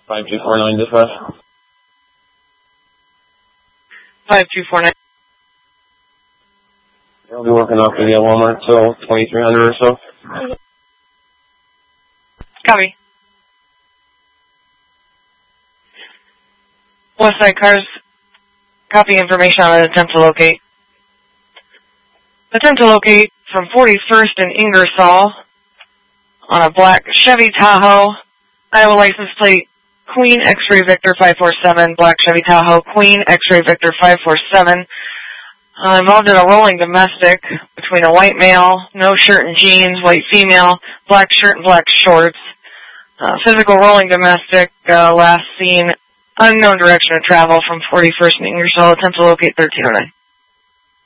5249 dispatch. 5249. I'll be working off of the Walmart till 2300 or so. Copy. Westside cars, copy information on an attempt to locate. Attempt to locate from 41st and Ingersoll on a black Chevy Tahoe, Iowa license plate, Queen X-Ray Victor 547, black Chevy Tahoe, Queen X-Ray Victor 547. Involved in a rolling domestic between a white male, no shirt and jeans, white female, black shirt and black shorts. Physical rolling domestic, last seen, unknown direction of travel from 41st and Ingersoll, attempt to locate 1309.